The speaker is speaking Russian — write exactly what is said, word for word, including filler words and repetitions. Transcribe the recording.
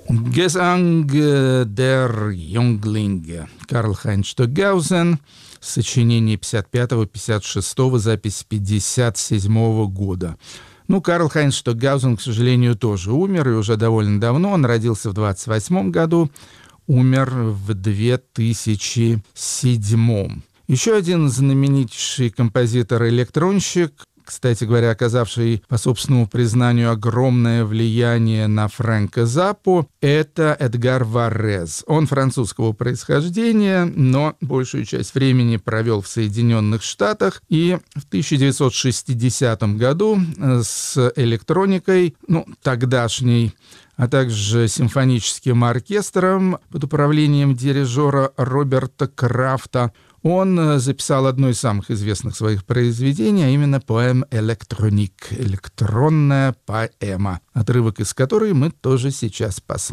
Gesang der Junglinge. Карл-Хайнц Штокгаузен. Сочинение пятьдесят пятого — пятьдесят шестого, запись пятьдесят седьмого года. Ну, Карл-Хайнц Штокгаузен, к сожалению, тоже умер, и уже довольно давно. Он родился в двадцать восьмом году, умер в две тысячи седьмом. Еще один знаменитейший композитор-электронщик, кстати говоря, оказавший, по собственному признанию, огромное влияние на Фрэнка Заппу, это Эдгар Варез. Он французского происхождения, но большую часть времени провел в Соединенных Штатах, и в тысяча девятьсот шестидесятом году с электроникой, ну, тогдашней, а также симфоническим оркестром под управлением дирижера Роберта Крафта, он записал одно из самых известных своих произведений, а именно поэм «Электроник» — электронная поэма, отрывок из которой мы тоже сейчас посмотрим.